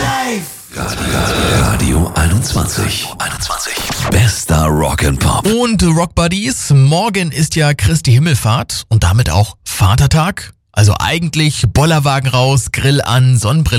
Radio 21. Bester Rock'n'Pop. Und Rock Buddies, morgen ist ja Christi Himmelfahrt und damit auch Vatertag. Also eigentlich Bollerwagen raus, Grill an, Sonnenbrille